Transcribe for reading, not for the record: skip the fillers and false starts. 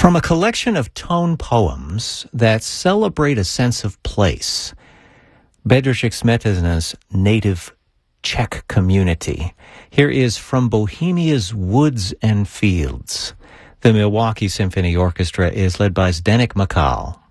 From a collection of tone poems that celebrate a sense of place, Bedřich Smetana's native Czech community, here is From Bohemia's Woods and Fields. The Milwaukee Symphony Orchestra is led by Zdeněk Makal.